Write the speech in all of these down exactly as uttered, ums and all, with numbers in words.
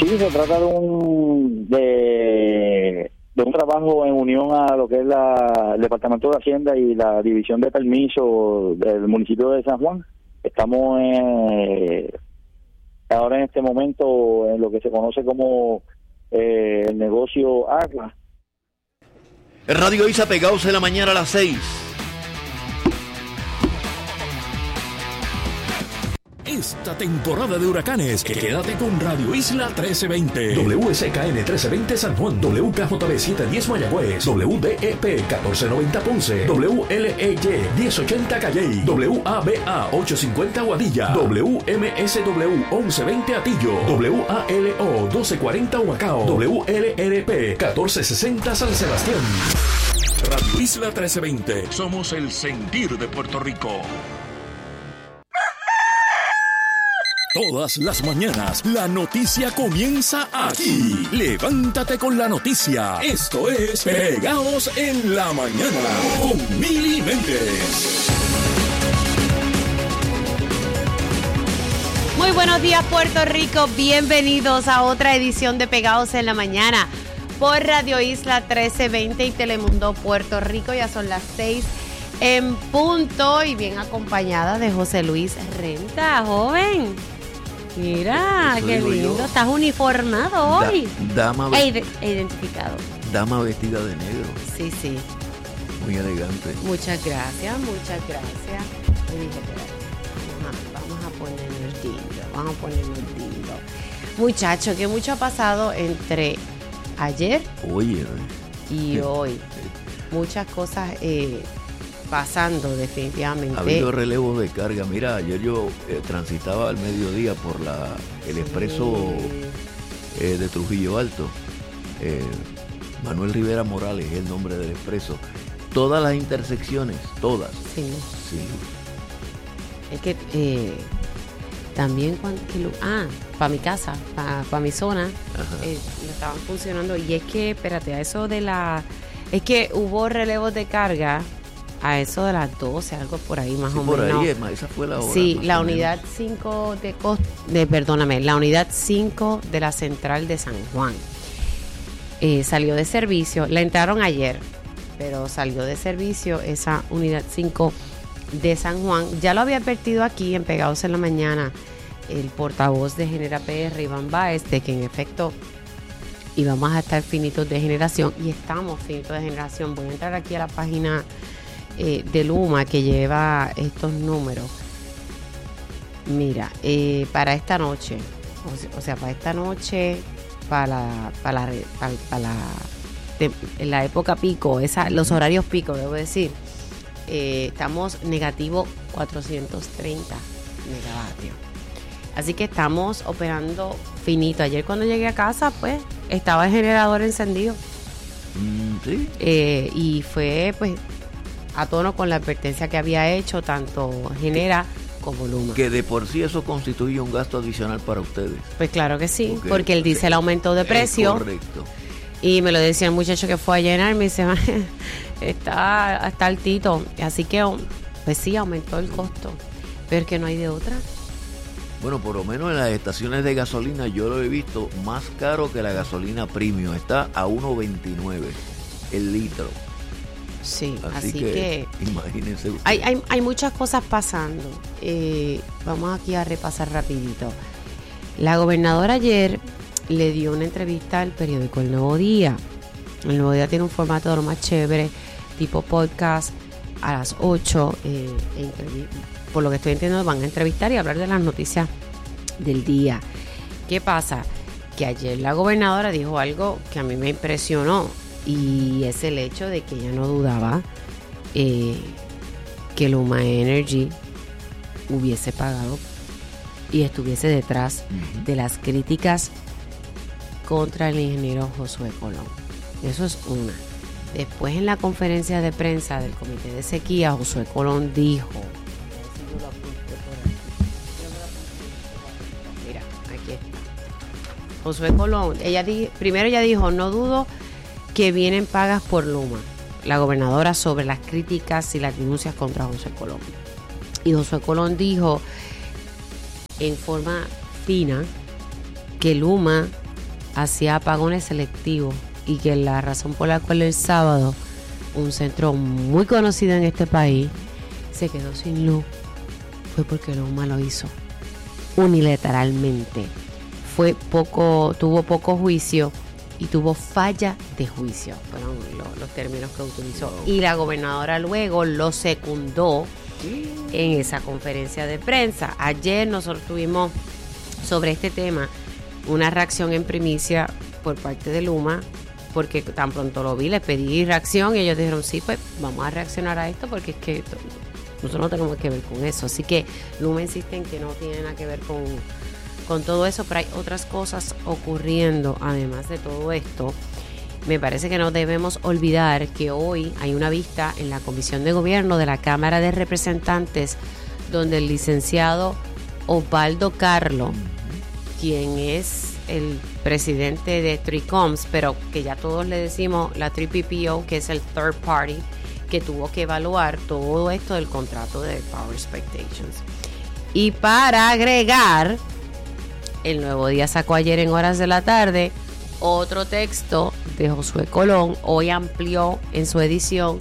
Sí, se trata de un de, de un trabajo en unión a lo que es la, el Departamento de Hacienda y la División de Permiso del municipio de San Juan. Estamos en, ahora en este momento en lo que se conoce como eh, el negocio Agua. El Radio Isla pegados en la mañana a las seis. Esta temporada de huracanes, quédate con Radio Isla trece veinte. W S K N trece veinte San Juan, W K J B setecientos diez Mayagüez, W D E P catorce noventa Ponce, W L E Y diez ochenta Calley, W A B A ochocientos cincuenta Guadilla, W M S W once veinte Atillo, W A L O doce cuarenta Humacao, W L R P catorce sesenta San Sebastián. Radio Isla trece veinte. Somos el sentir de Puerto Rico. Todas las mañanas, la noticia comienza aquí. Levántate con la noticia. Esto es Pegados en la Mañana con Mili Méndez. Muy buenos días, Puerto Rico. Bienvenidos a otra edición de Pegados en la Mañana por Radio Isla trece veinte y Telemundo Puerto Rico. Ya son las seis en punto y bien acompañada de José Luis Renta, joven. Mira, Eso qué lindo. yo. Estás uniformado hoy. Da, dama, E, ve- ide- e identificado. dama vestida de negro. Sí, sí. Muy elegante. Muchas gracias, muchas gracias. Le dije, espérate, vamos a, vamos a ponernos lindo, vamos a ponernos lindo. Muchacho, que mucho ha pasado entre ayer Oye, y hoy. Muchas cosas eh, pasando definitivamente. ha habido relevos de carga. Mira, ayer yo eh, transitaba al mediodía por la el expreso eh, de Trujillo Alto. Eh, Manuel Rivera Morales es el nombre del expreso. Todas las intersecciones, todas. Sí, Sí. es que eh, también cuando... que lo- ah, para mi casa, para mi zona, Ajá. eh, no estaban funcionando. Y es que, espérate, a eso de la... Es que hubo relevos de carga a eso de las doce, algo por ahí más Sí, o por menos. ahí, es más, esa fue la hora. Sí, más la o menos. unidad cinco de, Cos- de, perdóname, la unidad cinco de la central de San Juan eh, salió de servicio. La entraron ayer, pero salió de servicio esa unidad cinco de San Juan. Ya lo había advertido aquí en Pegados en la Mañana el portavoz de Genera P R, Iván Báez, de que en efecto íbamos a estar finitos de generación y estamos finitos de generación. Voy a entrar aquí a la página eh, de Luma que lleva estos números. Mira, eh, para esta noche, o sea, o sea, para esta noche, para la, para la, para, para la, de- en la época pico, esa, los horarios pico, debo decir, eh, estamos negativo cuatrocientos treinta megavatios. Así que estamos operando finito. Ayer cuando llegué a casa, pues, estaba el generador encendido. Mm, sí. Eh, y fue, pues, a tono con la advertencia que había hecho tanto Genera como Luma. Que de por sí eso constituye un gasto adicional para ustedes. Pues claro que sí, Ok, porque el diésel aumentó de Es precio. correcto. Y me lo decía el muchacho que fue a llenar, me dice, está, está altito. Así que, pues sí, aumentó el costo. Pero es que no hay de otra. Bueno, por lo menos en las estaciones de gasolina yo lo he visto más caro que la gasolina premium. Está a uno veintinueve el litro. Sí, Así, así, que, que, imagínense ustedes. hay, hay, hay muchas cosas pasando. Eh, vamos aquí a repasar rapidito. La gobernadora ayer le dio una entrevista al periódico El Nuevo Día. El Nuevo Día tiene un formato de lo más chévere, tipo podcast, a las ocho. Eh, e entrevi- por lo que estoy entendiendo, van a entrevistar y hablar de las noticias del día. ¿Qué pasa? Que ayer la gobernadora dijo algo que a mí me impresionó, y es el hecho de que ella no dudaba eh, que Luma Energy hubiese pagado y estuviese detrás Ujú. de las críticas contra el ingeniero Josué Colón. Eso es una. Después, en la conferencia de prensa del Comité de Sequía, Josué Colón dijo, mira, aquí está. Josué Colón, ella di, primero ella dijo, no dudo que vienen pagas por Luma, la gobernadora, sobre las críticas y las denuncias contra Josué Colón. Y Josué Colón dijo en forma fina que Luma hacía apagones selectivos y que la razón por la cual el sábado un centro muy conocido en este país se quedó sin luz fue porque Luma lo hizo unilateralmente. Fue poco, tuvo poco juicio y tuvo falla de juicio, fueron los, los términos que utilizó. Wow. Y la gobernadora luego lo secundó en esa conferencia de prensa. Ayer nosotros tuvimos sobre este tema una reacción en primicia por parte de Luma, porque tan pronto lo vi, les pedí reacción y ellos dijeron, sí, pues vamos a reaccionar a esto porque es que nosotros no tenemos que ver con eso. Así que Luma insiste en que no tiene nada que ver con, con todo eso, pero hay otras cosas ocurriendo además de todo esto. Me parece que no debemos olvidar que hoy hay una vista en la Comisión de Gobierno de la Cámara de Representantes donde el licenciado Osvaldo Carlo, quien es el presidente de tres C O M S, pero que ya todos le decimos la tres P P O, que es el third party, que tuvo que evaluar todo esto del contrato de Power Expectations. Y para agregar, el Nuevo Día sacó ayer en horas de la tarde otro texto de Josué Colón, hoy amplió en su edición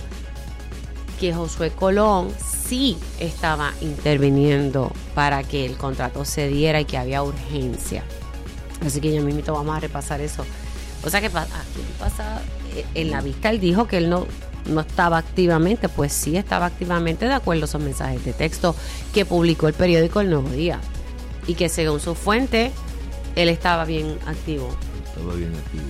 que Josué Colón sí estaba interviniendo para que el contrato se diera y que había urgencia. Así que ya mismo vamos a repasar eso. O sea que aquí pasa, en la vista él dijo que él no, no estaba activamente, pues sí estaba activamente de acuerdo a esos mensajes de texto que publicó el periódico El Nuevo Día. Y que según su fuente, él estaba bien activo. Estaba bien activo.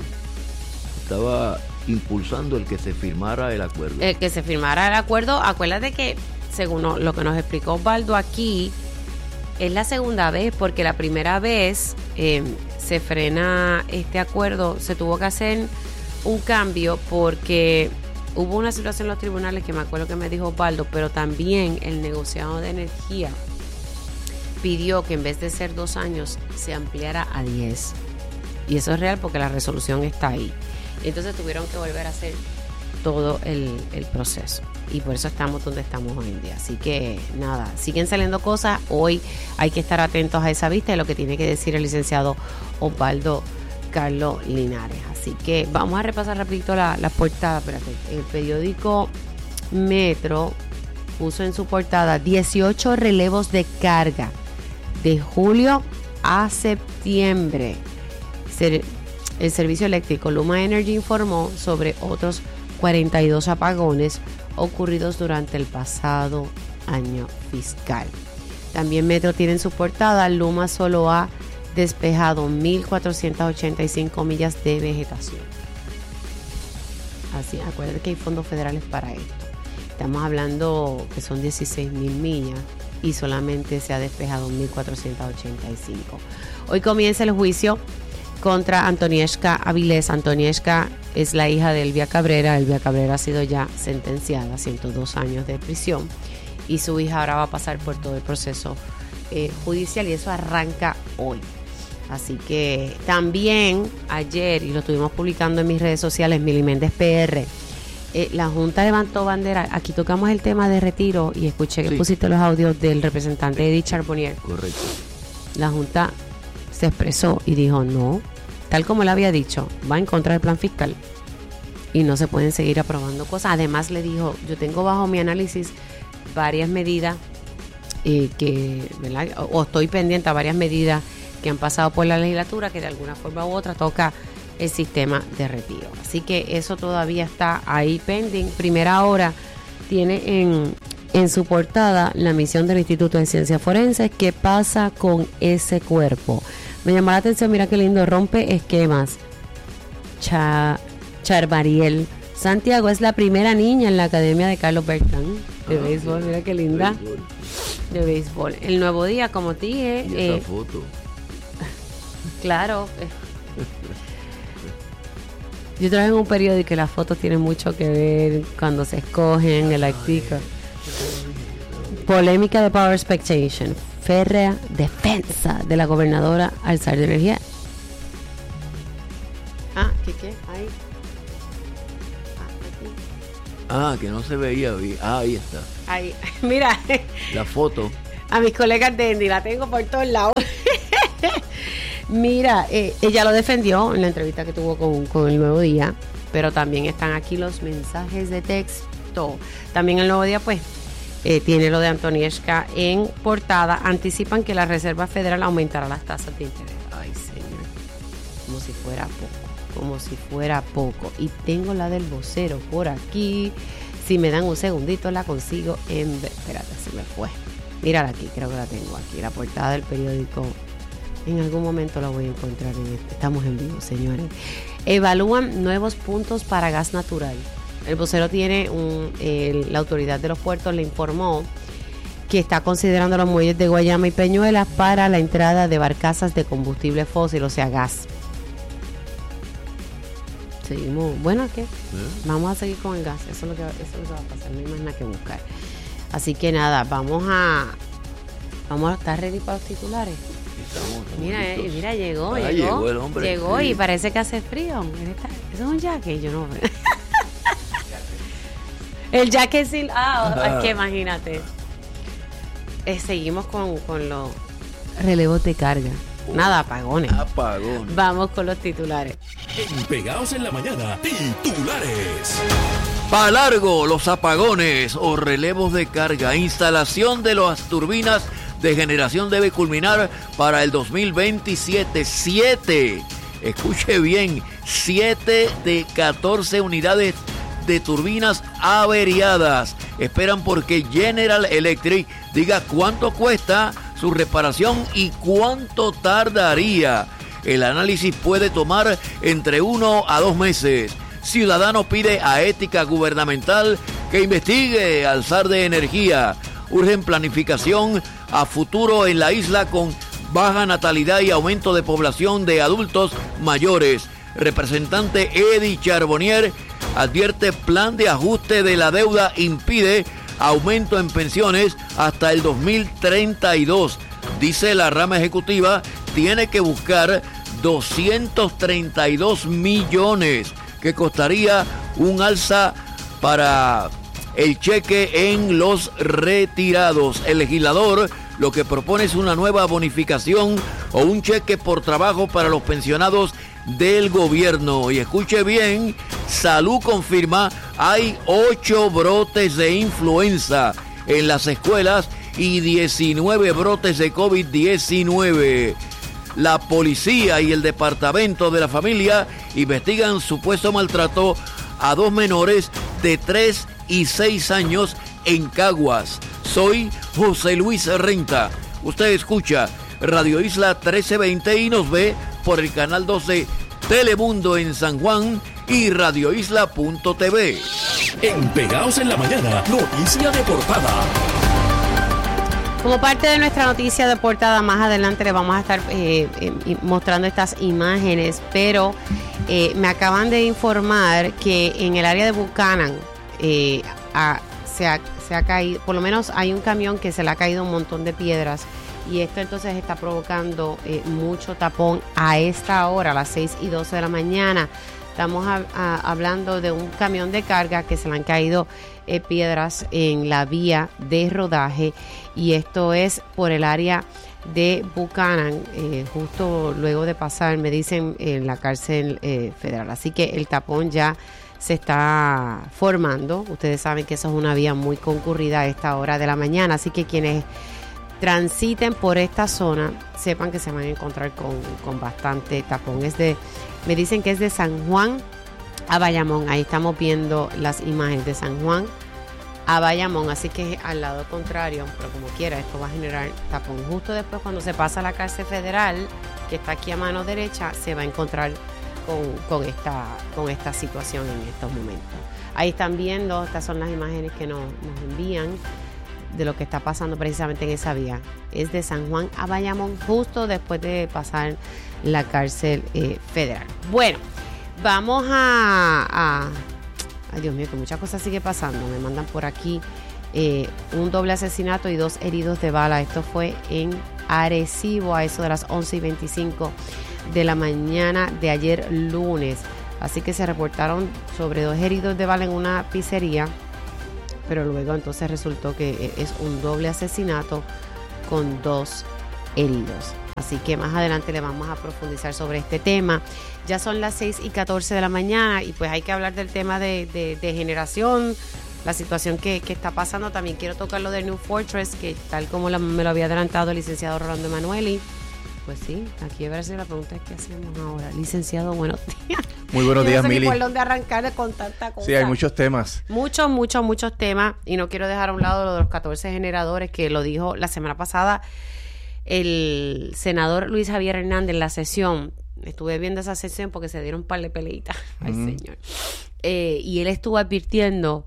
Estaba impulsando el que se firmara el acuerdo. El que se firmara el acuerdo. Acuérdate que, según lo que nos explicó Osvaldo aquí, es la segunda vez, porque la primera vez eh, se frena este acuerdo, se tuvo que hacer un cambio porque hubo una situación en los tribunales que me acuerdo que me dijo Osvaldo, pero también el negociado de energía pidió que en vez de ser dos años se ampliara a diez. Y eso es real porque la resolución está ahí. Entonces tuvieron que volver a hacer todo el, el proceso. Y por eso estamos donde estamos hoy en día. Así que nada, siguen saliendo cosas. Hoy hay que estar atentos a esa vista de lo que tiene que decir el licenciado Osvaldo Carlos Linares. Así que vamos a repasar rapidito la, la portada. Espérate. El periódico Metro puso en su portada dieciocho relevos de carga de julio a septiembre. El servicio eléctrico Luma Energy informó sobre otros cuarenta y dos apagones ocurridos durante el pasado año fiscal. También Metro tiene en su portada, Luma solo ha despejado mil cuatrocientas ochenta y cinco millas de vegetación. Así, acuérdate que hay fondos federales para esto. Estamos hablando que son dieciséis mil millas y solamente se ha despejado mil cuatrocientas ochenta y cinco. Hoy comienza el juicio contra Antonieshka Avilés. Antonieshka es la hija de Elvia Cabrera. Elvia Cabrera ha sido ya sentenciada a ciento dos años de prisión y su hija ahora va a pasar por todo el proceso eh, judicial y eso arranca hoy. Así que también ayer, y lo estuvimos publicando en mis redes sociales, Mili Méndez P R, eh, la Junta levantó bandera. Aquí tocamos el tema de retiro y escuché que sí. Pusiste los audios del representante Edith Charbonnier. Correcto. La Junta se expresó y dijo no, tal como le había dicho, va en contra del plan fiscal y no se pueden seguir aprobando cosas. Además le dijo, yo tengo bajo mi análisis varias medidas eh, que, ¿verdad? O, o estoy pendiente a varias medidas que han pasado por la legislatura que de alguna forma u otra toca el sistema de retiro. Así que eso todavía está ahí pending. Primera Hora tiene en En su portada, la misión del Instituto de Ciencias Forenses. ¿Qué pasa con ese cuerpo? Me llamó la atención, mira qué lindo, rompe esquemas. Cha, Charbariel Santiago es la primera niña en la academia de Carlos Bertrán de ah, béisbol, mira qué linda. Béisbol. De béisbol. El Nuevo Día, como te dije. Y esa eh, foto. Claro. Yo trabajo en un periódico y las fotos tienen mucho que ver cuando se escogen, el artículo. Polémica de Power Expectation. Férrea defensa de la gobernadora Alzar de Energía. Ah, ¿qué qué? Ahí. Ah, que no se veía bien. Ah, ahí está. Ahí, mira. La foto. A mis colegas de Andy, la tengo por todos lados. Mira, eh, ella lo defendió en la entrevista que tuvo con, con El Nuevo Día, pero también están aquí los mensajes de texto. También El Nuevo Día, pues, eh, tiene lo de Antonieshka en portada. Anticipan que la Reserva Federal aumentará las tasas de interés. Ay, señor, como si fuera poco, como si fuera poco. Y tengo la del vocero por aquí. Si me dan un segundito, la consigo en... Espérate, se me fue. Mírala aquí, creo que la tengo aquí, la portada del periódico. En algún momento la voy a encontrar en este. Estamos en vivo, señores. Evalúan nuevos puntos para gas natural. El vocero tiene un, eh, la autoridad de los puertos le informó que está considerando los muelles de Guayama y Peñuelas para la entrada de barcazas de combustible fósil, o sea, gas. Seguimos. Bueno, ¿qué? ¿Eh? Vamos a seguir con el gas. Eso es lo que, eso es lo que va a pasar. No hay más nada que buscar. Así que nada, vamos a... Vamos a estar ready para los titulares. Estamos, estamos mira, eh, mira, llegó, ah, llegó, llegó el hombre. Llegó sí. Y parece que hace frío. Eso es un jacket, yo no veo. El jacket sin... Ah, ah. Es que imagínate. Eh, seguimos con, con los relevos de carga. Oh, nada, apagones. Apagones. Vamos con los titulares. En Pegados en la Mañana, titulares. Pa' largo, los apagones o relevos de carga. Instalación de las turbinas de generación debe culminar para el dos mil veintisiete. Siete, escuche bien, siete de catorce unidades de turbinas averiadas esperan porque General Electric diga cuánto cuesta su reparación y cuánto tardaría. El análisis puede tomar entre uno a dos meses. Ciudadano pide a Ética Gubernamental que investigue alzar de energía. Urgen planificación a futuro en la isla con baja natalidad y aumento de población de adultos mayores. Representante Eddie Charbonnier advierte plan de ajuste de la deuda impide aumento en pensiones hasta el dos mil treinta y dos. Dice la rama ejecutiva tiene que buscar doscientos treinta y dos millones que costaría un alza para el cheque en los retirados. El legislador lo que propone es una nueva bonificación o un cheque por trabajo para los pensionados del gobierno. Y escuche bien, Salud confirma hay ocho brotes de influenza en las escuelas y diecinueve brotes de COVID diecinueve. La policía y el departamento de la familia investigan supuesto maltrato a dos menores de tres y seis años en Caguas. Soy José Luis Renta. Usted escucha Radio Isla trece veinte y nos ve por el canal doce Telemundo en San Juan y radio isla punto t v. En Pegados en la Mañana, noticia de portada. Como parte de nuestra noticia de portada, más adelante le vamos a estar eh, eh, mostrando estas imágenes, pero eh, me acaban de informar que en el área de Buchanan eh, a, se, ha, se ha caído, por lo menos hay un camión que se le ha caído un montón de piedras y esto entonces está provocando eh, mucho tapón a esta hora, a las seis y doce de la mañana. Estamos a, a, hablando de un camión de carga que se le han caído eh, piedras en la vía de rodaje y esto es por el área de Buchanan, eh, justo luego de pasar, me dicen, en la cárcel eh, federal. Así que el tapón ya se está formando. Ustedes saben que eso es una vía muy concurrida a esta hora de la mañana, así que quienes transiten por esta zona sepan que se van a encontrar con, con bastante tapón. Es de, me dicen que es de San Juan a Bayamón. Ahí estamos viendo las imágenes de San Juan a Bayamón, así que al lado contrario, pero como quiera, esto va a generar tapón. Justo después, cuando se pasa a la cárcel federal, que está aquí a mano derecha, se va a encontrar con, con, esta, con esta situación en estos momentos. Ahí están viendo, estas son las imágenes que nos, nos envían de lo que está pasando precisamente en esa vía. Es de San Juan a Bayamón, justo después de pasar la cárcel eh, federal. Bueno, vamos a, a... Ay, Dios mío, que muchas cosas sigue pasando. Me mandan por aquí eh, un doble asesinato y dos heridos de bala. Esto fue en Arecibo a eso de las once y veinticinco de la mañana de ayer lunes. Así que se reportaron sobre dos heridos de bala en una pizzería, pero luego entonces resultó que es un doble asesinato con dos heridos. Así que más adelante le vamos a profundizar sobre este tema. Ya son las seis y catorce de la mañana y pues hay que hablar del tema de, de, de generación, la situación que, que está pasando. También quiero tocar lo de New Fortress, que tal como la, me lo había adelantado el licenciado Rolando Emanueli. Pues sí, aquí a ver si la pregunta es ¿qué hacemos ahora? Licenciado, buenos días. Muy buenos días, Mili. No sé Mili. ni por dónde arrancar con tanta cosa. Sí, hay muchos temas. Muchos, muchos, muchos temas. Y no quiero dejar a un lado lo de los catorce generadores, que lo dijo la semana pasada el senador Luis Javier Hernández en la sesión. Estuve viendo esa sesión porque se dieron un par de peleitas. Ay, uh-huh. señor. Eh, y él estuvo advirtiendo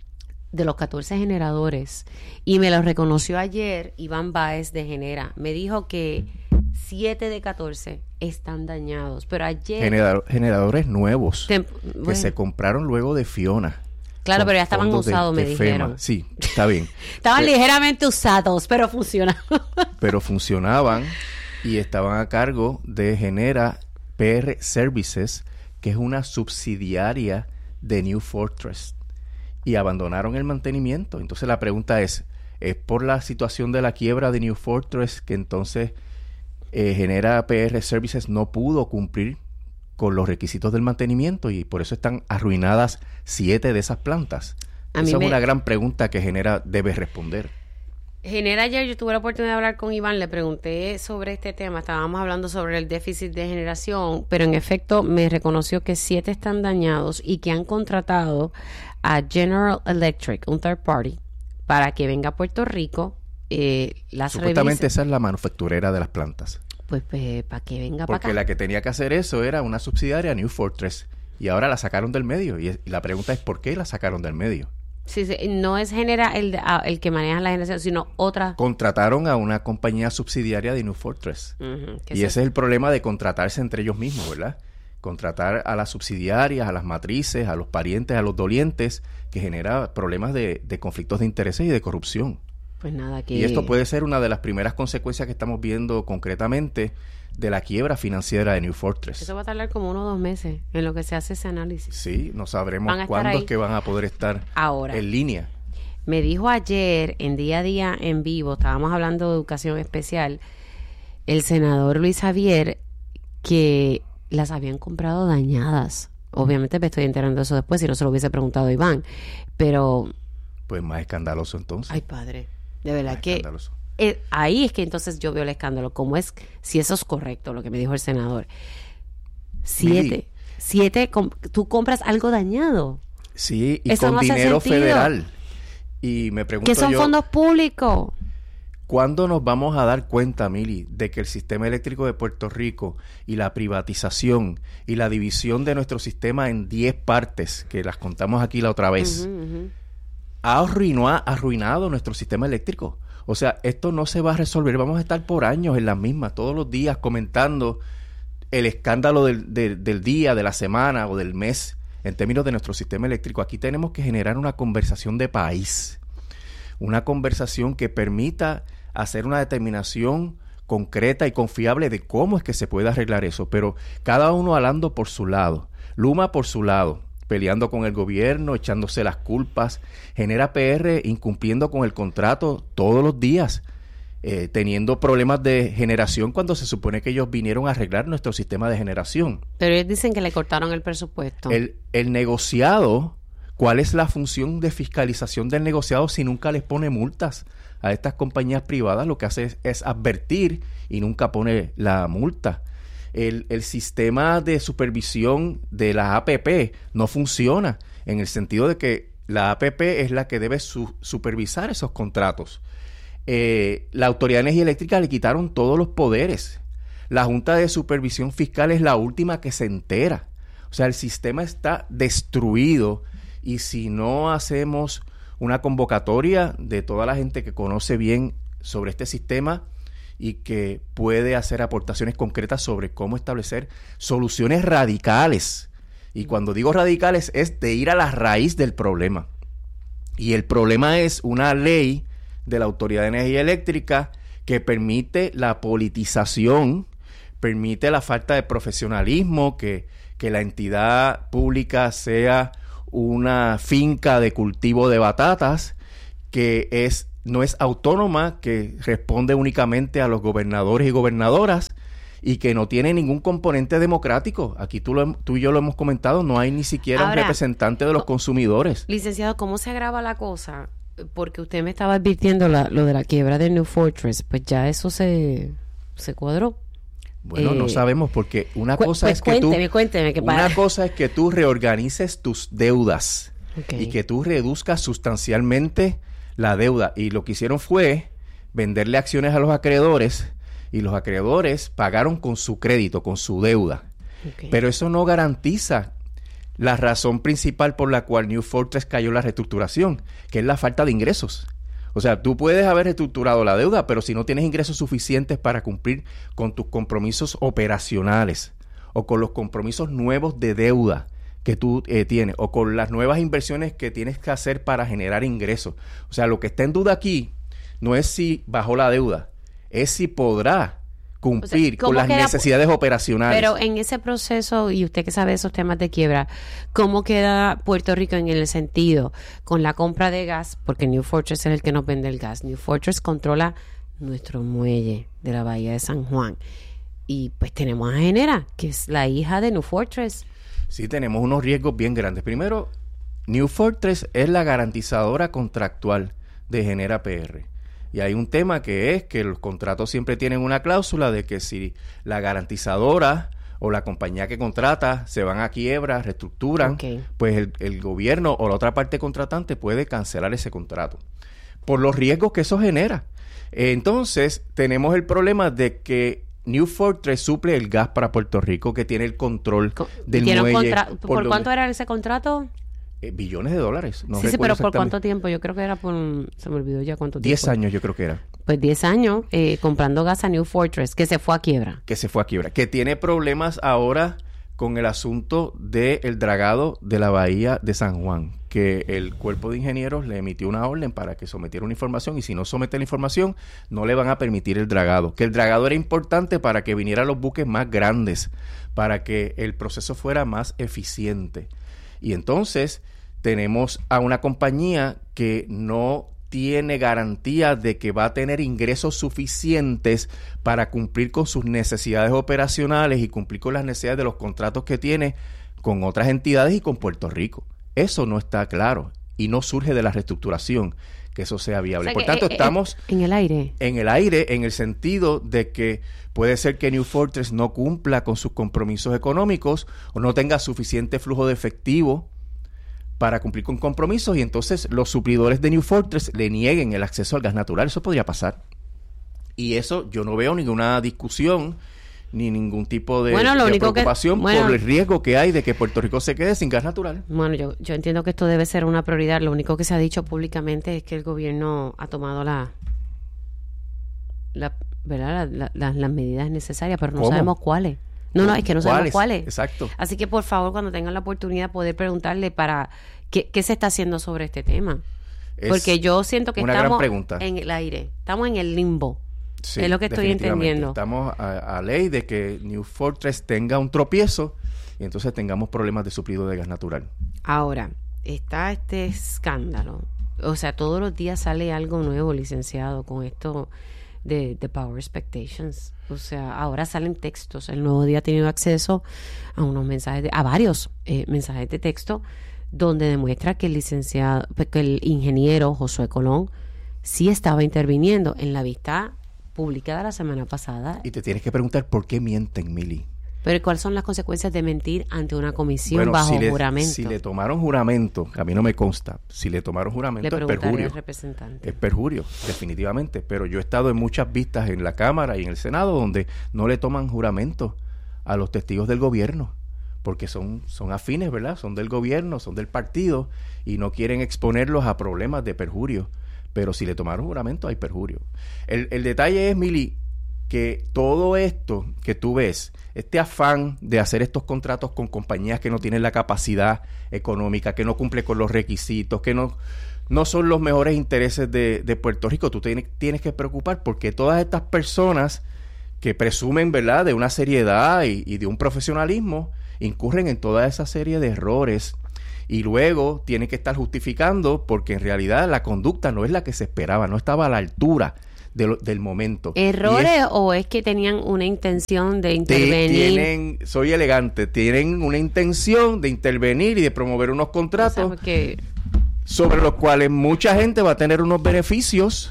de los catorce generadores. Y me lo reconoció ayer Iván Báez de Genera. Me dijo que siete de catorce están dañados. Pero ayer... Generador, generadores nuevos tem- que bueno, se compraron luego de Fiona. Claro, pero ya estaban usados, de, me de dijeron. FEMA. Sí, está bien. Estaban pero, ligeramente usados, pero funcionaban. Pero funcionaban y estaban a cargo de Genera P R Services, que es una subsidiaria de New Fortress. Y abandonaron el mantenimiento. Entonces la pregunta es, ¿es por la situación de la quiebra de New Fortress que entonces eh, Genera P R Services no pudo cumplir con los requisitos del mantenimiento y por eso están arruinadas siete de esas plantas? A Esa mí es me... una gran pregunta que Genera debe responder. Genera, ayer yo tuve la oportunidad de hablar con Iván, le pregunté sobre este tema, estábamos hablando sobre el déficit de generación, pero en efecto me reconoció que siete están dañados y que han contratado a General Electric, un third party, para que venga a Puerto Rico, eh, las Supuestamente revise. esa es la manufacturera de las plantas. Pues, pues para que venga para acá. Porque la que tenía que hacer eso era una subsidiaria New Fortress y ahora la sacaron del medio y, es, y la pregunta es ¿por qué la sacaron del medio? Sí, sí, no es Genera el, el que maneja la generación, sino otra. Contrataron a una compañía subsidiaria de New Fortress. Uh-huh, y ese es el problema de contratarse entre ellos mismos, ¿verdad? Contratar a las subsidiarias, a las matrices, a los parientes, a los dolientes, que genera problemas de, de conflictos de intereses y de corrupción. Pues nada, que... Y esto puede ser una de las primeras consecuencias que estamos viendo concretamente de la quiebra financiera de New Fortress. Eso va a tardar como uno o dos meses en lo que se hace ese análisis. Sí, no sabremos cuándo ahí. es que van a poder estar ahora en línea. Me dijo ayer, en Día a Día en Vivo, estábamos hablando de educación especial, el senador Luis Javier, que las habían comprado dañadas. Obviamente me estoy enterando de eso después, si no se lo hubiese preguntado a Iván. Pero... Pues más escandaloso entonces. Ay, padre. De verdad más que... escandaloso. Eh, ahí es que entonces yo veo el escándalo. ¿Cómo es? Si eso es correcto, lo que me dijo el senador. Siete. Mili. Siete, com- tú compras algo dañado. Sí, y Eso con no hace dinero sentido. federal. Y me pregunto Que son yo, fondos públicos. ¿cuándo nos vamos a dar cuenta, Mili, de que el sistema eléctrico de Puerto Rico y la privatización y la división de nuestro sistema en diez partes, que las contamos aquí la otra vez, Uh-huh, uh-huh. ha arruinado, arruinado nuestro sistema eléctrico? O sea, esto no se va a resolver. Vamos a estar por años en las mismas, todos los días comentando el escándalo del, del, del día, de la semana o del mes en términos de nuestro sistema eléctrico. Aquí tenemos que generar una conversación de país, una conversación que permita hacer una determinación concreta y confiable de cómo es que se puede arreglar eso, pero cada uno hablando por su lado, Luma por su lado, peleando con el gobierno, echándose las culpas, Genera P R incumpliendo con el contrato todos los días, eh, teniendo problemas de generación cuando se supone que ellos vinieron a arreglar nuestro sistema de generación. Pero ellos dicen que le cortaron el presupuesto. El, el negociado, ¿cuál es la función de fiscalización del negociado si nunca les pone multas a estas compañías privadas? Lo que hace es, es advertir y nunca pone la multa. El, el sistema de supervisión de la A P P no funciona en el sentido de que la A P P es la que debe su, supervisar esos contratos. Eh, la Autoridad de Energía Eléctrica le quitaron todos los poderes. La Junta de Supervisión Fiscal es la última que se entera. O sea, el sistema está destruido y si no hacemos una convocatoria de toda la gente que conoce bien sobre este sistema y que puede hacer aportaciones concretas sobre cómo establecer soluciones radicales. Y cuando digo radicales es de ir a la raíz del problema. Y el problema es una ley de la Autoridad de Energía Eléctrica que permite la politización, permite la falta de profesionalismo, que, que la entidad pública sea una finca de cultivo de batatas, que es no es autónoma, que responde únicamente a los gobernadores y gobernadoras y que no tiene ningún componente democrático. Aquí tú, lo, tú y yo lo hemos comentado, no hay ni siquiera Ahora, un representante de los consumidores. Licenciado, ¿cómo se agrava la cosa? Porque usted me estaba advirtiendo la, lo de la quiebra de New Fortress, pues ya eso se, se cuadró. Bueno, eh, no sabemos porque una cu- cosa pues es que cuénteme, tú cuénteme, que una para... cosa es que tú reorganices tus deudas Okay. y que tú reduzcas sustancialmente la deuda, y lo que hicieron fue venderle acciones a los acreedores y los acreedores pagaron con su crédito, con su deuda. Okay. Pero eso no garantiza la razón principal por la cual New Fortress cayó en la reestructuración, que es la falta de ingresos. O sea, tú puedes haber reestructurado la deuda, pero si no tienes ingresos suficientes para cumplir con tus compromisos operacionales o con los compromisos nuevos de deuda que tú eh, tienes o con las nuevas inversiones que tienes que hacer para generar ingresos. O sea, lo que está en duda aquí no es si bajó la deuda, es si podrá cumplir o sea, con las queda, necesidades operacionales. Pero en ese proceso, y usted que sabe esos temas de quiebra, ¿cómo queda Puerto Rico en el sentido con la compra de gas? Porque New Fortress es el que nos vende el gas. New Fortress controla nuestro muelle de la Bahía de San Juan. Y pues tenemos a Genera, que es la hija de New Fortress. Sí, tenemos unos riesgos bien grandes. Primero, New Fortress es la garantizadora contractual de Genera P R. Y hay un tema que es que los contratos siempre tienen una cláusula de que si la garantizadora o la compañía que contrata se van a quiebra, reestructuran, okay. pues el, el gobierno o la otra parte contratante puede cancelar ese contrato por los riesgos que eso genera. Entonces, tenemos el problema de que New Fortress suple el gas para Puerto Rico, que tiene el control del ¿Tiene muelle. Contra- ¿Por, ¿Por cuánto donde, era ese contrato? Eh, billones de dólares. No sí, sí, pero ¿por cuánto tiempo? Yo creo que era por... Se me olvidó ya cuánto tiempo. Diez años yo creo que era. Pues diez años eh, comprando gas a New Fortress, que se fue a quiebra. Que se fue a quiebra. Que tiene problemas ahora con el asunto del dragado de la bahía de San Juan. Que el cuerpo de ingenieros le emitió una orden para que sometiera una información y si no somete la información no le van a permitir el dragado. Que el dragado era importante para que vinieran los buques más grandes, para que el proceso fuera más eficiente. Y entonces tenemos a una compañía que no tiene garantía de que va a tener ingresos suficientes para cumplir con sus necesidades operacionales y cumplir con las necesidades de los contratos que tiene con otras entidades y con Puerto Rico. Eso no está claro y no surge de la reestructuración que eso sea viable. O sea, Por tanto, eh, estamos en el aire. En el aire, en el sentido de que puede ser que New Fortress no cumpla con sus compromisos económicos o no tenga suficiente flujo de efectivo para cumplir con compromisos y entonces los suplidores de New Fortress le nieguen el acceso al gas natural. Eso podría pasar. Y eso yo no veo ninguna discusión ni ningún tipo de, bueno, lo de único preocupación que, bueno, por el riesgo que hay de que Puerto Rico se quede sin gas natural. Bueno, yo, yo entiendo que esto debe ser una prioridad. Lo único que se ha dicho públicamente es que el gobierno ha tomado la, la ¿verdad? La, la, las medidas necesarias, pero no ¿Cómo? sabemos cuáles. No, no, es que no sabemos cuáles. Exacto. Así que, por favor, cuando tengan la oportunidad, poder preguntarle para qué, qué se está haciendo sobre este tema. Es Porque yo siento que estamos en el aire, estamos en el limbo. Sí, es lo que estoy entendiendo. Estamos a, a ley de que New Fortress tenga un tropiezo y entonces tengamos problemas de suplido de gas natural. Ahora, está este escándalo. O sea, todos los días sale algo nuevo, licenciado, con esto de, de Power Expectations. O sea, ahora salen textos. El Nuevo Día ha tenido acceso a unos mensajes, de, a varios eh, mensajes de texto donde demuestra que el licenciado, que el ingeniero Josué Colón sí estaba interviniendo en la vista publicada la semana pasada. Y te tienes que preguntar por qué mienten, Mili. Pero ¿cuáles son las consecuencias de mentir ante una comisión bueno, bajo si le, juramento? Si le tomaron juramento, que a mí no me consta, si le tomaron juramento le es perjurio. Al representante. Es perjurio, definitivamente. Pero yo he estado en muchas vistas en la Cámara y en el Senado donde no le toman juramento a los testigos del gobierno, porque son, son afines, ¿verdad? Son del gobierno, son del partido y no quieren exponerlos a problemas de perjurio. Pero si le tomaron juramento, hay perjurio. El, el detalle es, Mili, que todo esto que tú ves, este afán de hacer estos contratos con compañías que no tienen la capacidad económica, que no cumplen con los requisitos, que no, no son los mejores intereses de, de Puerto Rico, tú tienes, tienes que preocupar porque todas estas personas que presumen, ¿verdad?, de una seriedad y, y de un profesionalismo, incurren en toda esa serie de errores. y luego tiene que estar justificando porque en realidad la conducta no es la que se esperaba, no estaba a la altura de lo, del momento. ¿Errores es, o es que tenían una intención de intervenir? Tienen, soy elegante, tienen una intención de intervenir y de promover unos contratos, o sea, porque... sobre los cuales mucha gente va a tener unos beneficios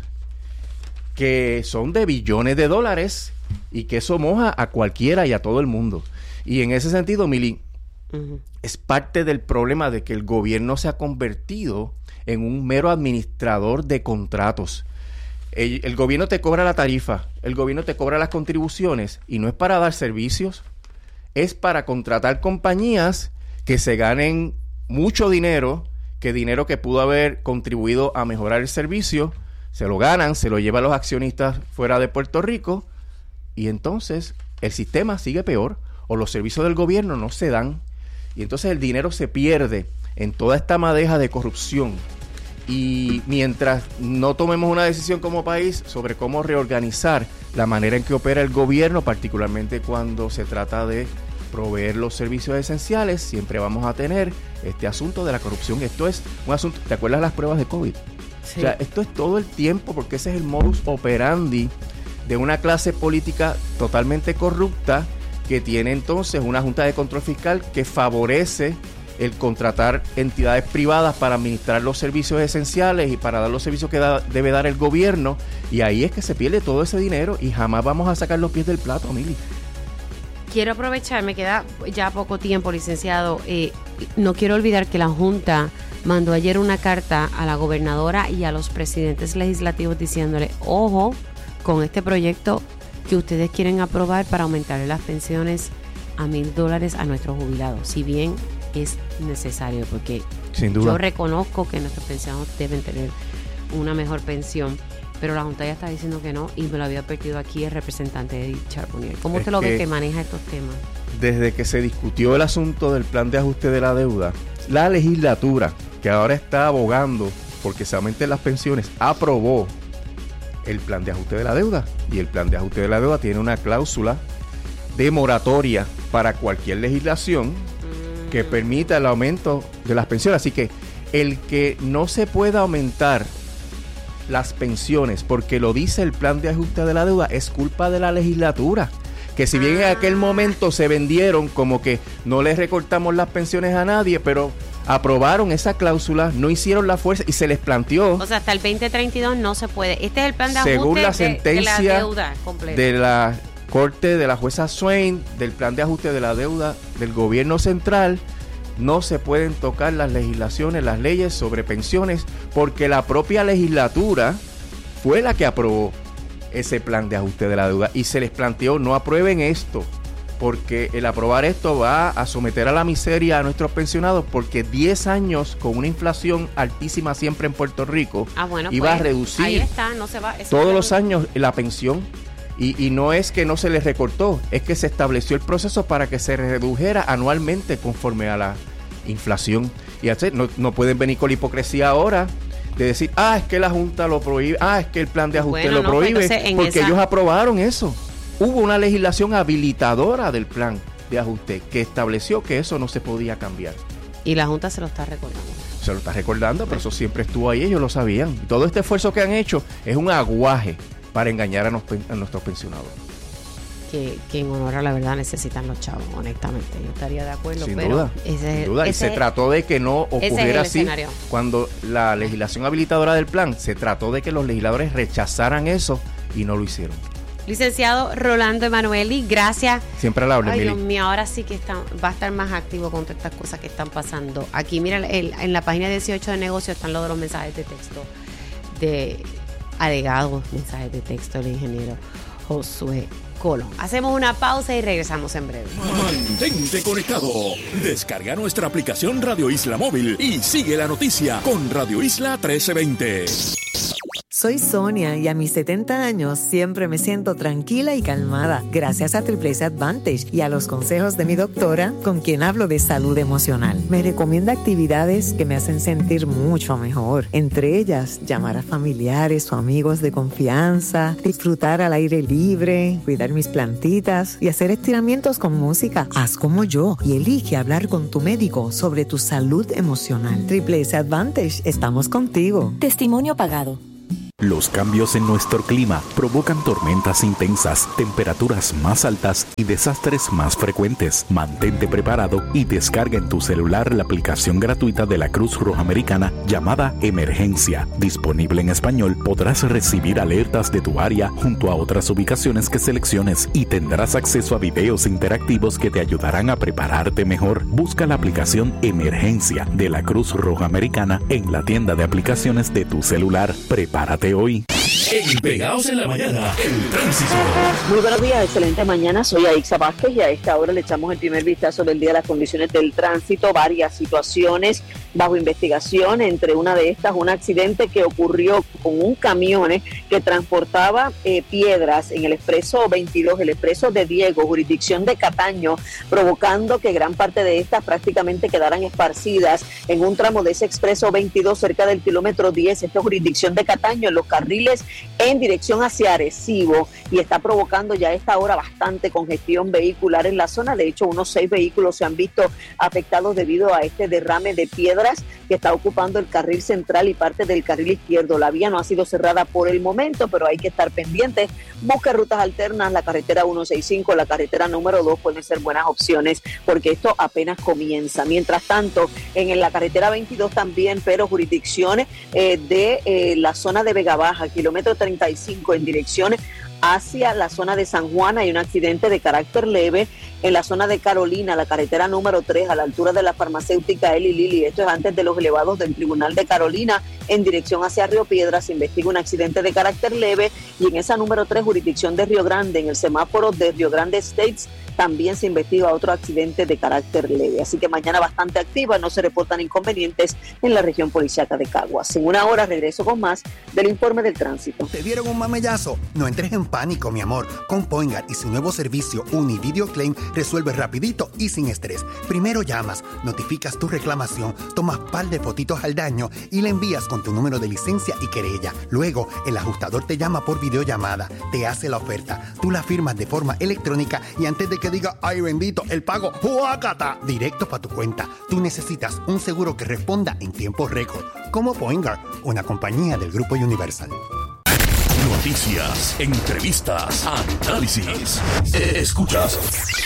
que son de billones de dólares y que eso moja a cualquiera y a todo el mundo. Y en ese sentido, Mili, uh-huh. es parte del problema de que el gobierno se ha convertido en un mero administrador de contratos. El, el gobierno te cobra la tarifa, el gobierno te cobra las contribuciones y no es para dar servicios, es para contratar compañías que se ganen mucho dinero, que dinero que pudo haber contribuido a mejorar el servicio, se lo ganan, se lo llevan los accionistas fuera de Puerto Rico y entonces el sistema sigue peor o los servicios del gobierno no se dan y entonces el dinero se pierde en toda esta madeja de corrupción. Y mientras no tomemos una decisión como país sobre cómo reorganizar la manera en que opera el gobierno, particularmente cuando se trata de proveer los servicios esenciales, siempre vamos a tener este asunto de la corrupción. Esto es un asunto, ¿te acuerdas las pruebas de COVID? Sí. O sea, esto es todo el tiempo porque ese es el modus operandi de una clase política totalmente corrupta que tiene entonces una Junta de Control Fiscal que favorece el contratar entidades privadas para administrar los servicios esenciales y para dar los servicios que da, debe dar el gobierno, y ahí es que se pierde todo ese dinero y jamás vamos a sacar los pies del plato, Mili. Quiero aprovechar, me queda ya poco tiempo, licenciado. Eh, no quiero olvidar que la Junta mandó ayer una carta a la gobernadora y a los presidentes legislativos diciéndole, ojo con este proyecto que ustedes quieren aprobar para aumentar las pensiones a mil dólares a nuestros jubilados, si bien es necesario, porque sin duda yo reconozco que nuestros pensionados deben tener una mejor pensión, pero la Junta ya está diciendo que no, y me lo había advertido aquí el representante Edith Charbonnier. ¿Cómo usted lo ve que maneja estos temas? Desde que se discutió el asunto del plan de ajuste de la deuda, la legislatura, que ahora está abogando porque se aumenten las pensiones, aprobó el plan de ajuste de la deuda, y el plan de ajuste de la deuda tiene una cláusula de moratoria para cualquier legislación mm. que permita el aumento de las pensiones. Así que el que no se pueda aumentar las pensiones porque lo dice el plan de ajuste de la deuda es culpa de la legislatura, que si bien en aquel momento se vendieron como que no les recortamos las pensiones a nadie, pero aprobaron esa cláusula, no hicieron la fuerza y se les planteó. O sea, hasta el veinte treinta y dos no se puede. Este es el plan de ajuste según la sentencia de, de la deuda completa. De la Corte de la jueza Swain, del plan de ajuste de la deuda del gobierno central, no se pueden tocar las legislaciones, las leyes sobre pensiones, porque la propia legislatura fue la que aprobó ese plan de ajuste de la deuda y se les planteó no aprueben esto, porque el aprobar esto va a someter a la miseria a nuestros pensionados, porque diez años con una inflación altísima siempre en Puerto Rico ah, bueno, iba pues, a reducir ahí está, no se va, todos los años la pensión. Y, y no es que no se les recortó, es que se estableció el proceso para que se redujera anualmente conforme a la inflación. Y así, no, no pueden venir con la hipocresía ahora de decir, ah, es que la Junta lo prohíbe, ah, es que el plan de ajuste bueno, lo no, prohíbe, pues porque esa... ellos aprobaron eso. Hubo una legislación habilitadora del plan de ajuste que estableció que eso no se podía cambiar. Y la Junta se lo está recordando. Se lo está recordando, pero eso siempre estuvo ahí, ellos lo sabían. Y todo este esfuerzo que han hecho es un aguaje para engañar a, nos, a nuestros pensionados. Que, que en honor a la verdad necesitan los chavos, honestamente. Yo estaría de acuerdo, sin pero duda, ese, sin duda. Ese, y se trató de que no ocurriera así. Escenario. Cuando la legislación habilitadora del plan, se trató de que los legisladores rechazaran eso y no lo hicieron. Licenciado Rolando Emanueli, gracias. Siempre a la orden, Ay, Mili. Dios mío, ahora sí que está, va a estar más activo con todas estas cosas que están pasando. Aquí, mira, el, en la página dieciocho de negocio están los de los mensajes de texto de alegados mensajes de texto del ingeniero Josué Colón. Hacemos una pausa y regresamos en breve. Mantente conectado. Descarga nuestra aplicación Radio Isla Móvil y sigue la noticia con Radio Isla trece veinte. Soy Sonia y a mis setenta años siempre me siento tranquila y calmada gracias a Triple S Advantage y a los consejos de mi doctora, con quien hablo de salud emocional. Me recomienda actividades que me hacen sentir mucho mejor, entre ellas llamar a familiares o amigos de confianza, disfrutar al aire libre, cuidar mis plantitas y hacer estiramientos con música. Haz como yo y elige hablar con tu médico sobre tu salud emocional. Triple S Advantage, estamos contigo. Testimonio pagado. Los cambios en nuestro clima provocan tormentas intensas, temperaturas más altas y desastres más frecuentes. Mantente preparado y descarga en tu celular la aplicación gratuita de la Cruz Roja Americana llamada Emergencia. Disponible en español, podrás recibir alertas de tu área junto a otras ubicaciones que selecciones y tendrás acceso a videos interactivos que te ayudarán a prepararte mejor. Busca la aplicación Emergencia de la Cruz Roja Americana en la tienda de aplicaciones de tu celular. Prepárate hoy. En Pegados en la Mañana, el tránsito. Muy buenos días, excelente mañana. Soy Aixa Vázquez y a esta hora le echamos el primer vistazo del día a las condiciones del tránsito. Varias situaciones bajo investigación. Entre una de estas, un accidente que ocurrió con un camión eh, que transportaba eh, piedras en el expreso veintidós, el expreso de Diego, jurisdicción de Cataño, provocando que gran parte de estas prácticamente quedaran esparcidas en un tramo de ese expreso veintidós cerca del kilómetro diez, esta jurisdicción de Cataño, en los carriles en dirección hacia Arecibo, y está provocando ya a esta hora bastante congestión vehicular en la zona. De hecho, unos seis vehículos se han visto afectados debido a este derrame de piedras que está ocupando el carril central y parte del carril izquierdo. La vía no ha sido cerrada por el momento, pero hay que estar pendientes. Busque rutas alternas, la carretera ciento sesenta y cinco, la carretera número dos pueden ser buenas opciones porque esto apenas comienza. Mientras tanto, en la carretera veintidós también, pero jurisdicciones eh, de eh, la zona de Vega Baja, kilómetro treinta y cinco en dirección hacia la zona de San Juan, hay un accidente de carácter leve. En la zona de Carolina, la carretera número tres, a la altura de la farmacéutica Eli Lili, esto es antes de los elevados del Tribunal de Carolina, en dirección hacia Río Piedras, se investiga un accidente de carácter leve. Y en esa número tres, jurisdicción de Río Grande, en el semáforo de Río Grande Estates, también se investiga otro accidente de carácter leve. Así que mañana bastante activa, no se reportan inconvenientes en la región policíaca de Caguas. En una hora regreso con más del informe del tránsito. ¿Te dieron un mamellazo? No entres en pánico, mi amor. Con Poingar y su nuevo servicio Uni Video Claim, resuelves rapidito y sin estrés. Primero llamas, notificas tu reclamación, tomas par de fotitos al daño y le envías con tu número de licencia y querella. Luego, el ajustador te llama por videollamada, te hace la oferta, tú la firmas de forma electrónica y antes de que diga, ay bendito, el pago, ¡juácata!, directo para tu cuenta. Tú necesitas un seguro que responda en tiempo récord, como Poingar, una compañía del Grupo Universal. Noticias, entrevistas, análisis. Escuchas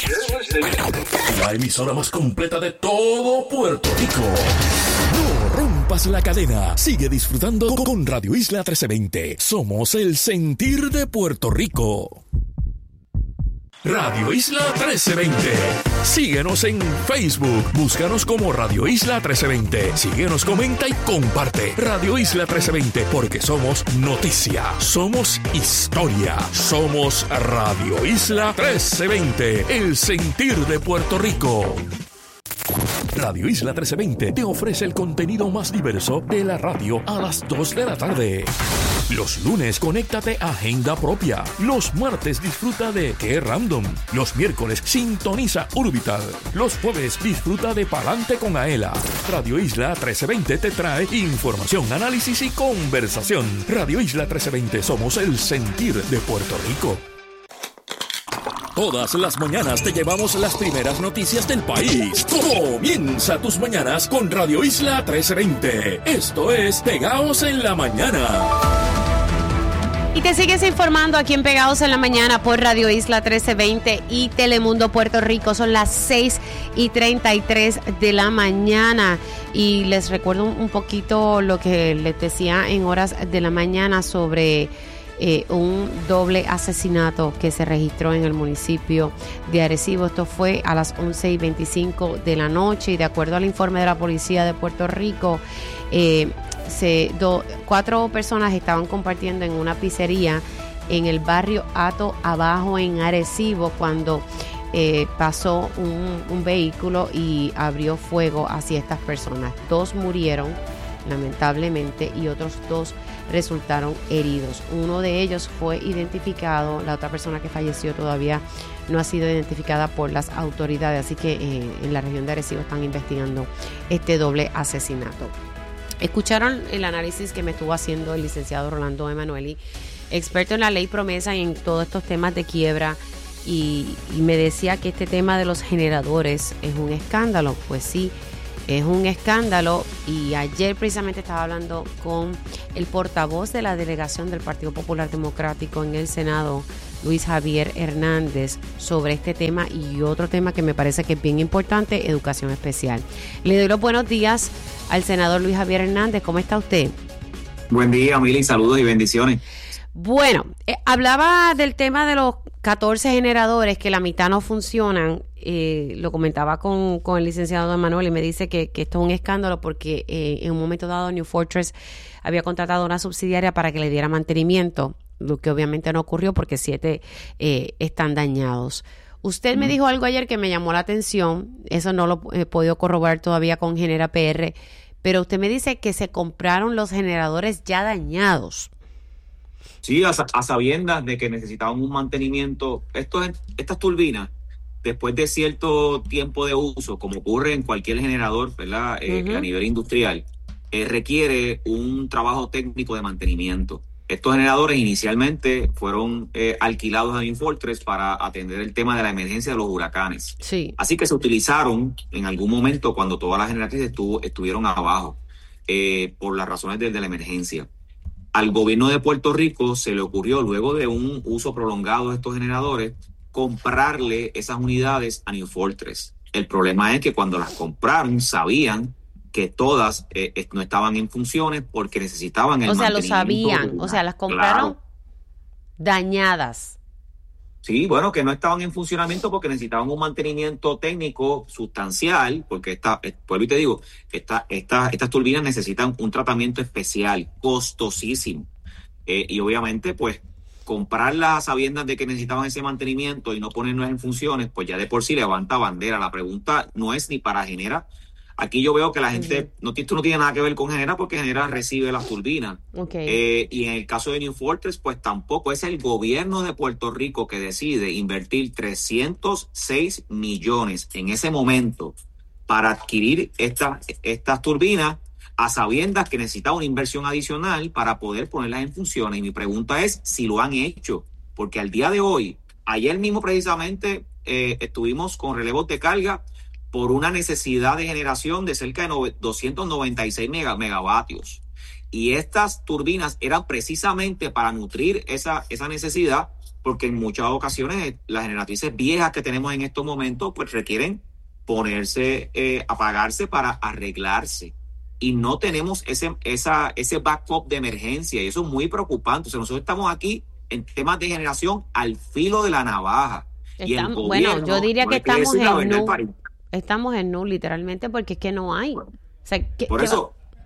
la emisora más completa de todo Puerto Rico. No rompas la cadena. Sigue disfrutando con Radio Isla trece veinte. Somos el sentir de Puerto Rico. Radio Isla trece veinte. Síguenos en Facebook. Búscanos como Radio Isla trece veinte. Síguenos, comenta y comparte. Radio Isla trece veinte, porque somos noticia, somos historia, somos Radio Isla trece veinte, el sentir de Puerto Rico. Radio Isla trece veinte te ofrece el contenido más diverso de la radio a las dos de la tarde. Los lunes, conéctate a Agenda Propia. Los martes, disfruta de Qué Random. Los miércoles, sintoniza Urbital. Los jueves, disfruta de Palante con Aela. Radio Isla trece veinte te trae información, análisis y conversación. Radio Isla trece veinte, somos el sentir de Puerto Rico. Todas las mañanas te llevamos las primeras noticias del país. Comienza tus mañanas con Radio Isla trece veinte. Esto es Pegados en la Mañana. Y te sigues informando aquí en Pegados en la Mañana por Radio Isla trece veinte y Telemundo Puerto Rico. Son las seis y treinta y tres de la mañana. Y les recuerdo un poquito lo que les decía en horas de la mañana sobre Eh, un doble asesinato que se registró en el municipio de Arecibo. Esto fue a las once y veinticinco de la noche y de acuerdo al informe de la policía de Puerto Rico, eh, se, do, cuatro personas estaban compartiendo en una pizzería en el barrio Hato Abajo en Arecibo cuando eh, pasó un, un vehículo y abrió fuego hacia estas personas. Dos murieron lamentablemente y otros dos resultaron heridos. Uno de ellos fue identificado, la otra persona que falleció todavía no ha sido identificada por las autoridades, así que eh, en la región de Arecibo están investigando este doble asesinato. Escucharon el análisis que me estuvo haciendo el licenciado Rolando Emanueli, experto en la ley promesa y en todos estos temas de quiebra, y, y me decía que este tema de los generadores es un escándalo. Pues sí, es un escándalo, y ayer precisamente estaba hablando con el portavoz de la delegación del Partido Popular Democrático en el Senado, Luis Javier Hernández, sobre este tema y otro tema que me parece que es bien importante, educación especial. Le doy los buenos días al senador Luis Javier Hernández. ¿Cómo está usted? Buen día, Mili, saludos y bendiciones. Bueno, eh, hablaba del tema de los catorce generadores, que la mitad no funcionan. Eh, lo comentaba con, con el licenciado Emanuel y me dice que, que esto es un escándalo porque eh, en un momento dado New Fortress había contratado una subsidiaria para que le diera mantenimiento, lo que obviamente no ocurrió porque siete eh, están dañados. Usted me dijo algo ayer que me llamó la atención, eso no lo he podido corroborar todavía con Genera P R, pero usted me dice que se compraron los generadores ya dañados. Sí, a, a sabiendas de que necesitaban un mantenimiento. Estos, estas turbinas, después de cierto tiempo de uso, como ocurre en cualquier generador, ¿verdad? Eh, uh-huh. A nivel industrial, eh, requiere un trabajo técnico de mantenimiento. Estos generadores inicialmente fueron eh, alquilados a Infotrex para atender el tema de la emergencia de los huracanes. Sí. Así que se utilizaron en algún momento cuando todas las generatrices estuvo, estuvieron abajo eh, por las razones de, de la emergencia. Al gobierno de Puerto Rico se le ocurrió, luego de un uso prolongado de estos generadores, comprarle esas unidades a New Fortress. El problema es que cuando las compraron sabían que todas eh, no estaban en funciones porque necesitaban el mantenimiento. O sea, lo sabían, o sea, las compraron claro. dañadas. Sí, bueno, que no estaban en funcionamiento porque necesitaban un mantenimiento técnico sustancial, porque esta, vuelvo y te digo, esta, esta, estas turbinas necesitan un tratamiento especial, costosísimo. Eh, y obviamente, pues, comprarlas a sabiendas de que necesitaban ese mantenimiento y no ponerlas en funciones, pues ya de por sí levanta bandera. La pregunta no es ni para Genera. Aquí yo veo que la gente, uh-huh. no, esto no tiene nada que ver con Genera porque Genera recibe las turbinas. Okay. Eh, y en el caso de New Fortress, pues tampoco. Es el gobierno de Puerto Rico que decide invertir trescientos seis millones en ese momento para adquirir esta, estas turbinas a sabiendas que necesita una inversión adicional para poder ponerlas en funciones. Y mi pregunta es si lo han hecho, porque al día de hoy, ayer mismo precisamente eh, estuvimos con relevos de carga por una necesidad de generación de cerca de doscientos noventa y seis megavatios. Y estas turbinas eran precisamente para nutrir esa, esa necesidad, porque en muchas ocasiones las generatrices viejas que tenemos en estos momentos pues requieren ponerse, eh, apagarse para arreglarse. Y no tenemos ese, esa, ese backup de emergencia, y eso es muy preocupante. O sea, nosotros estamos aquí en temas de generación al filo de la navaja. Estamos, y el gobierno, bueno, yo diría que estamos en nu, país. estamos en nu literalmente porque es que no hay. O sea, ¿qué, Por qué eso, va?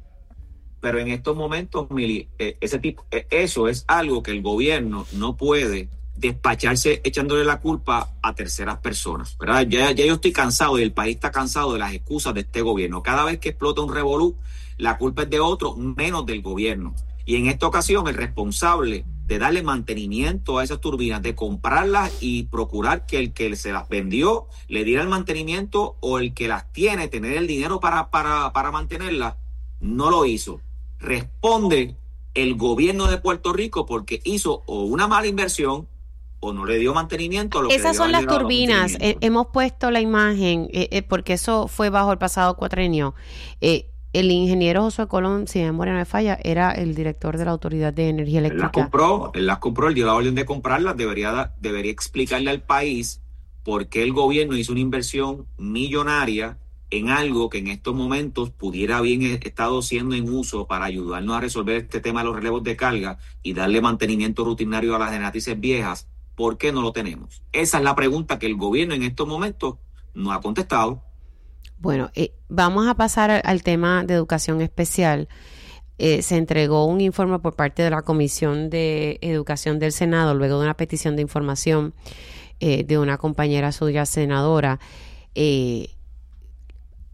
Pero en estos momentos, Mili, eh, ese tipo, eh, eso es algo que el gobierno no puede despacharse echándole la culpa a terceras personas, ¿verdad? Ya, ya yo estoy cansado y el país está cansado de las excusas de este gobierno. Cada vez que explota un revolú, la culpa es de otro, menos del gobierno. Y en esta ocasión, el responsable de darle mantenimiento a esas turbinas, de comprarlas y procurar que el que se las vendió le diera el mantenimiento, o el que las tiene, tener el dinero para, para, para mantenerlas, no lo hizo. Responde el gobierno de Puerto Rico porque hizo o una mala inversión o no le dio mantenimiento. Lo Esas que son las turbinas. Eh, hemos puesto la imagen eh, eh, porque eso fue bajo el pasado cuatrenio. Eh, el ingeniero Josué Colón, si mi memoria no me falla, era el director de la Autoridad de Energía Eléctrica. Él las compró, él las compró, él dio la orden de comprarlas. Debería, debería explicarle al país por qué el gobierno hizo una inversión millonaria en algo que en estos momentos pudiera bien estado siendo en uso para ayudarnos a resolver este tema de los relevos de carga y darle mantenimiento rutinario a las generatrices viejas. ¿Por qué no lo tenemos? Esa es la pregunta que el gobierno en estos momentos no ha contestado. Bueno, eh, vamos a pasar al, al tema de educación especial. Eh, se entregó un informe por parte de la Comisión de Educación del Senado luego de una petición de información eh, de una compañera suya senadora. Eh,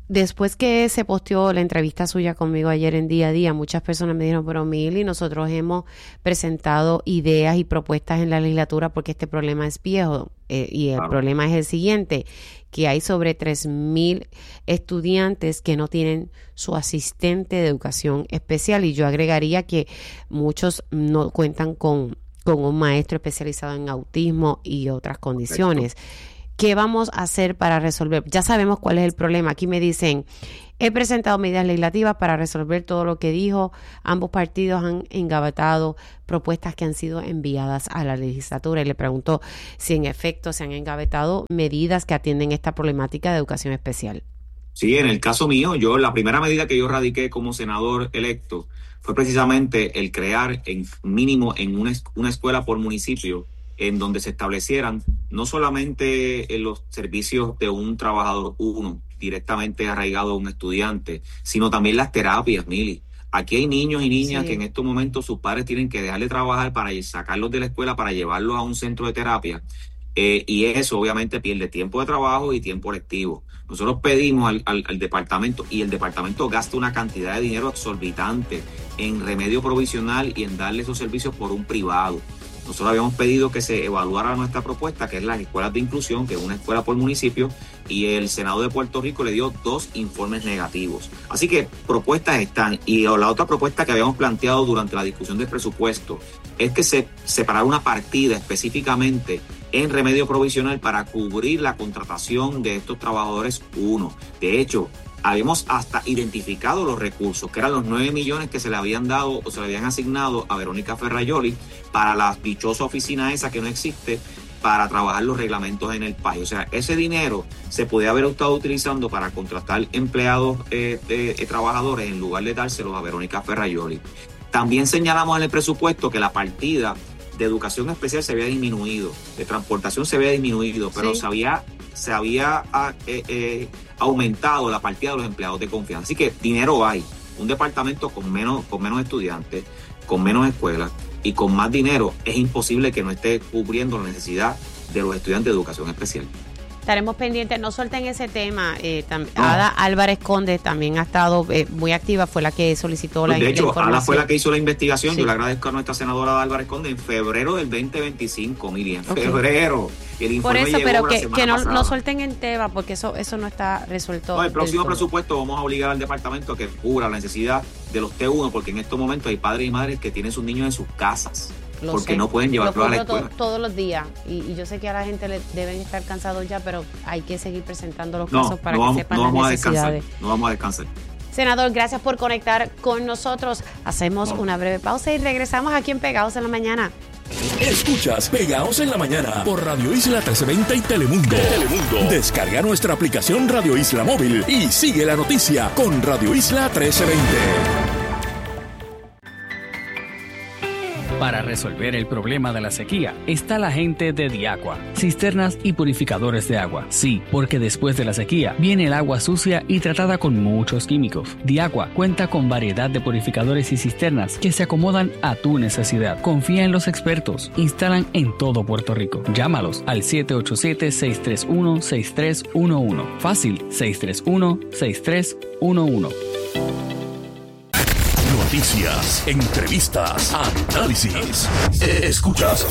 después que se posteó la entrevista suya conmigo ayer en Día a Día, muchas personas me dijeron, pero Mili, nosotros hemos presentado ideas y propuestas en la legislatura porque este problema es viejo. Eh, y el claro. problema es el siguiente, que hay sobre tres mil estudiantes que no tienen su asistente de educación especial, y yo agregaría que muchos no cuentan con, con un maestro especializado en autismo y otras condiciones. Perfecto. ¿Qué vamos a hacer para resolver? Ya sabemos cuál es el problema. Aquí me dicen, he presentado medidas legislativas para resolver todo lo que dijo. Ambos partidos han engavetado propuestas que han sido enviadas a la legislatura. Y le pregunto si en efecto se han engavetado medidas que atienden esta problemática de educación especial. Sí, en el caso mío, yo la primera medida que yo radiqué como senador electo fue precisamente el crear en mínimo en una, una escuela por municipio en donde se establecieran no solamente en los servicios de un trabajador uno, directamente arraigado a un estudiante, sino también las terapias, Mili. Aquí hay niños y niñas sí. que en estos momentos sus padres tienen que dejar de trabajar para sacarlos de la escuela, para llevarlos a un centro de terapia, eh, y eso obviamente pierde tiempo de trabajo y tiempo lectivo. Nosotros pedimos al, al, al departamento, y el departamento gasta una cantidad de dinero exorbitante en remedio provisional y en darle esos servicios por un privado. Nosotros habíamos pedido que se evaluara nuestra propuesta, que es las escuelas de inclusión, que es una escuela por municipio, y el Senado de Puerto Rico le dio dos informes negativos. Así que propuestas están. Y la otra propuesta que habíamos planteado durante la discusión del presupuesto es que se separara una partida específicamente en remedio provisional para cubrir la contratación de estos trabajadores uno. De hecho, habíamos hasta identificado los recursos, que eran los nueve millones que se le habían dado o se le habían asignado a Verónica Ferrayoli para la dichosa oficina esa que no existe, para trabajar los reglamentos en el país. O sea, ese dinero se podía haber estado utilizando para contratar empleados, eh, de, de trabajadores, en lugar de dárselos a Verónica Ferrayoli. También señalamos en el presupuesto que la partida de educación especial se había disminuido, de transportación se había disminuido, pero sí. se había, se había eh, eh, aumentado la partida de los empleados de confianza. Así que dinero hay. Un departamento con menos, con menos estudiantes, con menos escuelas y con más dinero, es imposible que no esté cubriendo la necesidad de los estudiantes de educación especial. Estaremos pendientes, no suelten ese tema. Eh, tam, no. Ada Álvarez Conde también ha estado eh, muy activa, fue la que solicitó la, de hecho, la información. Ada fue la que hizo la investigación. Sí. Yo le agradezco a nuestra senadora Ada Álvarez Conde en febrero del veinte veinticinco, Miriam, en okay. febrero. El Por eso, pero que, que no, no suelten en tema, porque eso eso no está resuelto. No, el próximo presupuesto vamos a obligar al departamento a que cubra la necesidad de los T uno, porque en estos momentos hay padres y madres que tienen sus niños en sus casas. Lo porque sé. no pueden llevarlos a la escuela. To, todos los días. Y, y yo sé que a la gente le deben estar cansados ya, pero hay que seguir presentando los no, casos para no que vamos, sepan no las vamos necesidades. A descansar, no vamos a descansar. Senador, gracias por conectar con nosotros. Hacemos no. una breve pausa y regresamos aquí en Pegados en la Mañana. Escuchas Pegados en la Mañana por Radio Isla trece veinte y Telemundo. Telemundo. Descarga nuestra aplicación Radio Isla Móvil y sigue la noticia con Radio Isla trece veinte. Para resolver el problema de la sequía está la gente de Diaqua, cisternas y purificadores de agua. Sí, porque después de la sequía viene el agua sucia y tratada con muchos químicos. Diaqua cuenta con variedad de purificadores y cisternas que se acomodan a tu necesidad. Confía en los expertos. Instalan en todo Puerto Rico. Llámalos al siete ocho siete, seis tres uno, seis tres uno uno. Fácil, seis tres uno, seis tres uno uno. Noticias, entrevistas, análisis. Escuchas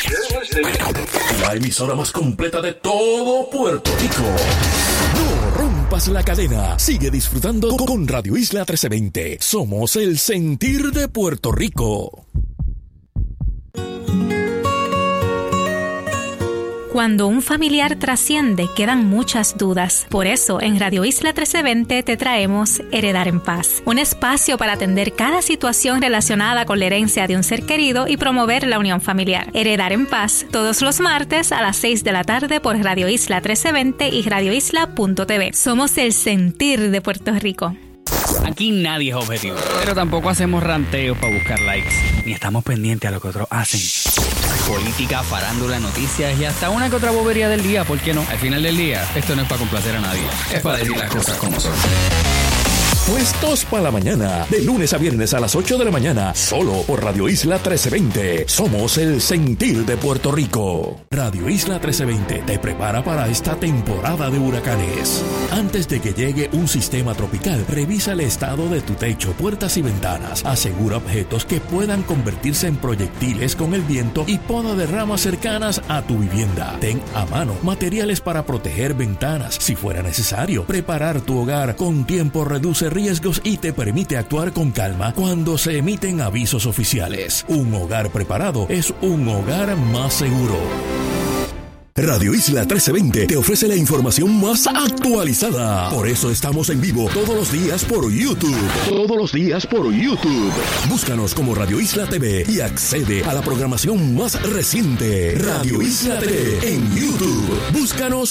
la emisora más completa de todo Puerto Rico. No rompas la cadena. Sigue disfrutando con Radio Isla trece veinte. Somos el sentir de Puerto Rico. Cuando un familiar trasciende, quedan muchas dudas. Por eso, en Radio Isla trece veinte te traemos Heredar en Paz, un espacio para atender cada situación relacionada con la herencia de un ser querido y promover la unión familiar. Heredar en Paz, todos los martes a las seis de la tarde por Radio Isla trece veinte y radio isla punto t v. Somos el sentir de Puerto Rico. Aquí nadie es objetivo, pero tampoco hacemos ranteos para buscar likes, ni estamos pendientes a lo que otros hacen. Política, farándula, noticias y hasta una que otra bobería del día, ¿por qué no? Al final del día, esto no es para complacer a nadie, es para decir las cosas como son. Puestos para la mañana, de lunes a viernes a las ocho de la mañana, solo por Radio Isla trece veinte. Somos el sentir de Puerto Rico. Radio Isla trece veinte te prepara para esta temporada de huracanes. Antes de que llegue un sistema tropical, revisa el estado de tu techo, puertas y ventanas. Asegura objetos que puedan convertirse en proyectiles con el viento y poda de ramas cercanas a tu vivienda. Ten a mano materiales para proteger ventanas. Si fuera necesario, preparar tu hogar con tiempo reduce riesgos y te permite actuar con calma cuando se emiten avisos oficiales. Un hogar preparado es un hogar más seguro. Radio Isla trece veinte te ofrece la información más actualizada. Por eso estamos en vivo todos los días por YouTube. Todos los días por YouTube. Búscanos como Radio Isla T V y accede a la programación más reciente. Radio Isla T V en YouTube. Búscanos